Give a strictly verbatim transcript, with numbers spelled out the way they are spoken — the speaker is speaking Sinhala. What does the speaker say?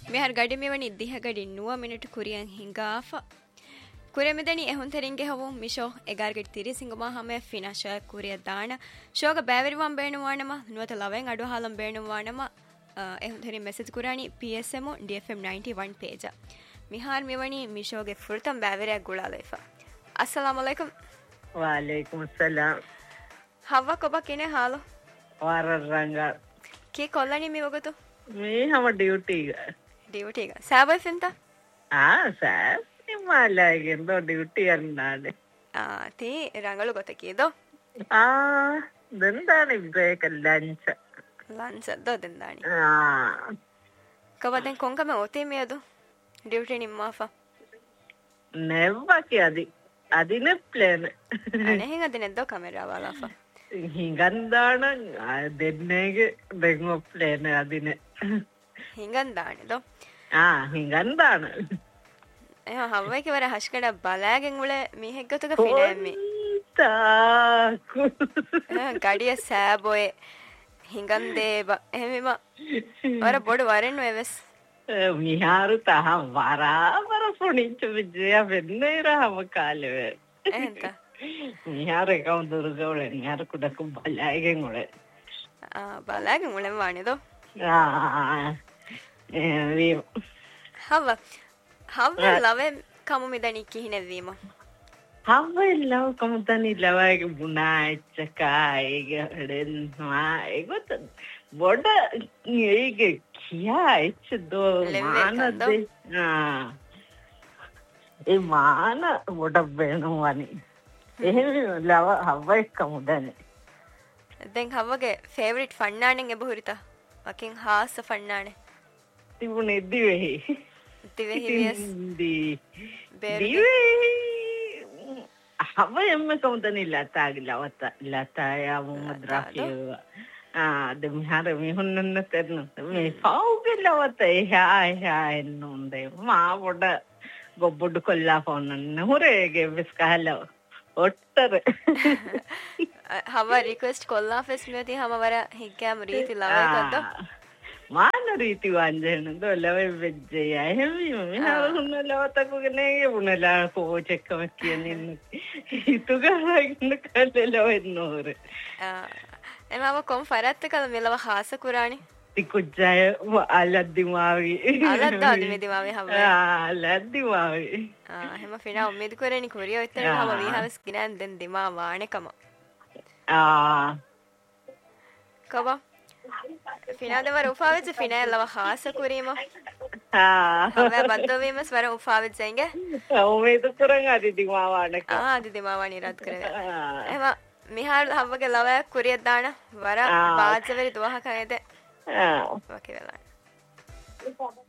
මෙහර ගඩි මෙවනි දිහ ගඩි නුව මිනිටු කුරියන් හිඟාෆා ಕುರೆಮಿದನಿ ಎಹುನ್ ತೆರಿಂಗೆ ಹವು ಮಿಶೋ ಎಗಾರ್ಗೆಟ್ ತಿರಿ ಸಿಂಗಮ ಹಮೆ ಫಿನಾಶ ಕುರಿಯ ದಾಣ ಶೋಗ ಬ್ಯಾವೆರಿವಂ ಬೇಣುವಾಣಮ ನುವತ ಲವೆನ್ ಅಡು ಹಾಲಂ ಬೇಣುವಾಣಮ ಎಹುನ್ ತೆರಿ ಮೆಸೇಜ್ ಕುರಾನಿ ಪಿಎಸ್ಎಂ ಡಿಎಫ್ಎಂ ninety-one ಪೇಜ ಮಿಹಾರ್ ಮಿವನಿ ಮಿಶೋಗೆ ಫುರ್ತಂ ಬ್ಯಾವೆರಿಯ ಗುಳಾಲೈಫ ಅಸ್ಸಲಾಮು ಅಲೈಕುಂ ವಾಲೈಕುಂ ಸಲಾಂ ಹವ್ವ ಕೊಬ ಕಿನೆ ಹಾಲು ವಾರರಂಗ ಕಿ ಕೊಲ್ಲನಿ ಮಿ ವಗತು ಮೀ ಹಮ ಡ್ಯೂಟಿ ಡ್ಯೂಟಿ ಸಾಬೈ ಫಿಂತ ಆ ಸಾಬ್ ನಿಮ್ಮಲ್ಲಾಗೆ ಎಂದೋ ಡ್ಯೂಟಿ ಅನ್ನಾಡೆ ಆ ತಿ ರಂಗಳು ಗೊತ್ತಕ್ಕಿದೋ ಆ ದಂದಾನಿ ಬ್ರೇಕ್ ಲಂಚ್ ಲಂಚ್ ದೋ ದಂದಾನಿ ಆ ಕವದೆನ್ ಕೊಂಕಮ ಓತಿ ಮೇದು ಡ್ಯೂಟಿ ನಿಮ್ಮಫ ನೆವ್ವಕ್ಕೆ ಅದಿ ಅದಿನೆ ಪ್ಲೇನ್ ಅನೆ ಹಿಂಗ ದಿನ ದೋ ಕ್ಯಾಮೆರಾ ವಾಲಾಫ ಹಿಂಗಂದಾಣ ದೆನ್ನೆಗೆ ಬೆಂಗೋ ಪ್ಲೇನ್ ಅದಿನೆ ಹಿಂಗಂದಾಣಿ ದೋ ಆ ಹಿಂಗಂದಾಣ එහ හව්වයික වර හෂ්කඩ බලාගෙන් උල මිහෙක්ගතුක ෆිනෑම්මි තාකු ගඩිය සෑබොය හිඟන් දේබ එහෙමම වර බොඩ වරෙන්ු එවස් මිහාරු තහම් වරාවර පොනිච්ච විජය වෙන්නේ රහම කාලෙව එහෙන්ත මිහාර එකම දුර්ගවල මිහාර කුඩක බලාගෙන් උල ආ බලාගෙන් උලම වානේදෝ ආ ඒ හව්ව හව්ව ලවෙ කමු මිදනි කිහිනෙවීම හව්ව ලව කමුතනි ලවයික බුනාච්චකායිග ඩෙන්වා ඒගොත බොඩ ඒක කියා එච්ච දෝ මානද ආ ඒ මාන බොඩ වෙනවනි එහෙම ලව හව්ව කමුදනි දැන් හව්වගේ ෆේවරිට් ෆන්නානෙන් එබහුරිත වකින් හාස ෆන්නානේ තිබුණේ Dhivehi Yes. Di Diwe Hava emme kamuntani lata lawata lata ya mumadrafi ah de mihara mi hunnanna ternu me fauge lawata ya ya ennunde ma boda gobbodu kolla phone horege viskala ottare hava request kolla fes meti hama wara hikkam reeti lawa kadda මාන රීති වංජන දොලවෙ වෙජ්ජය එහෙම මිහාර හුන්න ලවතකුගනේ වුණලා කෝචෙක්කම කියන්නේ හිතු ගහගෙන කල්ලෙලව නෝර එමම කොම් ෆරත්ත කල මෙලව හාස කුරානි තිකුජ්ජය අලද්දිමාවි අලද්දාද මෙදිමාවි හව අලද්දිමාවි ආ එහෙම ෆිනා උම්මෙද කරේනි කොරිය ඉතින් හව විහාරස් ගිනන් දෙන් දිමා වාණකම ආ කව ෆිනාද වර උපාවෙච්ච ෆිනා ලව හාස කුරීම ආ හව බද්දවීම ස්වර උපාවෙච්ච එංග උමේද කරන් අදි දිමා වාණක ආ අදි දිමා වාණි රත් කරේ එහෙම මිහාර හවගේ ලව කුරිය දාන වර බාජ්ජවරි දුවහ කයද ආ ඔකේ වෙලා